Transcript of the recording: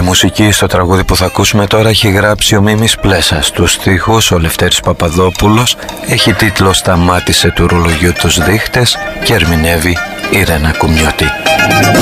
μουσική στο τραγούδι που θα ακούσουμε τώρα έχει γράψει ο Μίμης Πλέσας. Τους στίχους ο Λευτέρης Παπαδόπουλος, έχει τίτλο «Σταμάτησε του ρολογιού τους δείχτες» και ερμηνεύει η Ρένα Κουμιώτη.